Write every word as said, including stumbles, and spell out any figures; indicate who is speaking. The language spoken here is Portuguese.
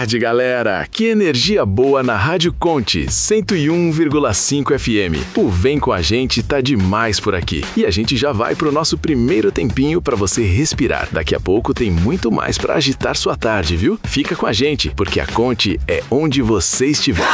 Speaker 1: tarde, galera! Que energia boa na Rádio Conte, cento e um vírgula cinco F M. O Vem Com a Gente tá demais por aqui. E a gente já vai pro nosso primeiro tempinho pra você respirar. Daqui a pouco tem muito mais pra agitar sua tarde, viu? Fica com a gente, porque a Conte é onde você estiver.